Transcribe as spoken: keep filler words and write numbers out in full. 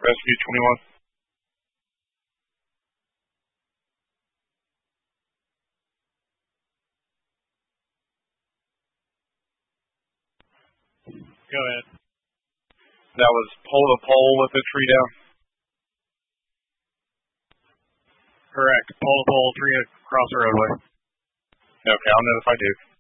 Rescue twenty-one. Go ahead. That was pole to pole with the tree down? Correct. Pole to pole, tree across the roadway. Okay, I'll notify Duke.